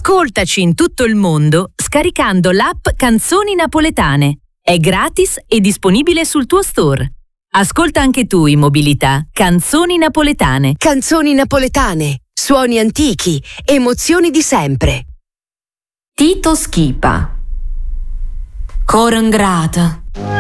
Ascoltaci in tutto il mondo scaricando l'app Canzoni Napoletane. È gratis e disponibile sul tuo store. Ascolta anche tu in mobilità Canzoni Napoletane. Canzoni napoletane, suoni antichi, emozioni di sempre. Tito Schipa. Coro ingrata.